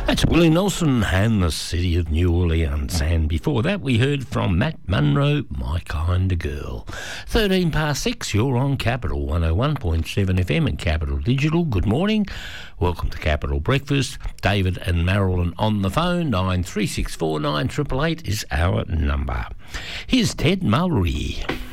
That's Willie Nelson and the City of New Orleans. And before that, we heard from Matt Munro, My Kind of Girl. 13 past 6, you're on Capital 101.7 FM and Capital Digital. Good morning. Welcome to Capital Breakfast. David and Marilyn on the phone. 9364 9888 is our number. Here's Ted Mulry.